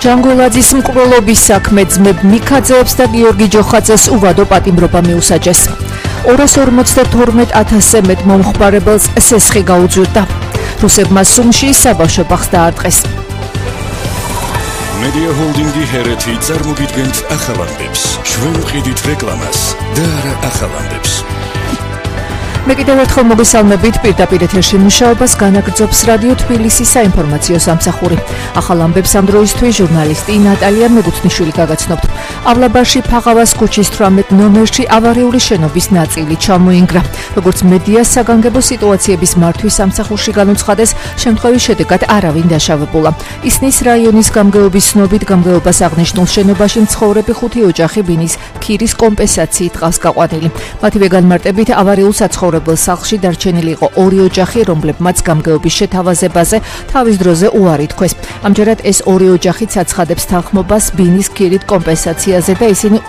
ჯანგულაძის მკვლელობის საქმე ძმებ მიქაძეებს და გიორგი ჯოხაძეს უვადო პატიმრობა მიუსაჯეს. 252,000-ზე მეტ მომხმარებელს სესხი გაუძვირდა. რუსებმა სუმში საბავშვო ბაღს დაარტყეს. მედია ჰოლდინგი ჰერეთი წარმოგიდგენთ ახალამდებს. ჩვენ ვყიდით რეკლამას და არა ახალამდებს. მე კიდევ ერთხელ მოგესალმებით პირდაპირ ეთერში მუშაობას განაგრძობს რადიო თბილისის საინფორმაციო სამსახური. ახალ ამბებს ამ დროისთვის ჟურნალისტი ნატალია მეგუთნიშვილი გაგაცნობთ. ავლაბარში ფაღავას ქუჩის 18 ნომერში ავარიული შენობის ნაწილი ჩამოინგრა. როგორც მედიას საგანგებო სიტუაციების მართვის სამსახურში განუცხადეს, შემთხვევის შედეგად არავინ დაშავებულა. ისნის რაიონის გამგეობის ცნობით გამგეობას აღნიშნულ შენობაში მცხოვრები 5 ოჯახი ბინის ქირის კომპენსაციით ყავს გაყვანილი. მათივე განმარტებით ავარიულ საცხოვრებელ სახლში დარჩენილი იყო 2 ოჯახი, რომლებმაც გამგეობის შეთავაზებაზე თავის დროზე უარი თქვეს. ამჯერად ეს 2 ოჯახი ცხადებს თანხმობას ბინის ქირით კომპენსაციაზე და ისინი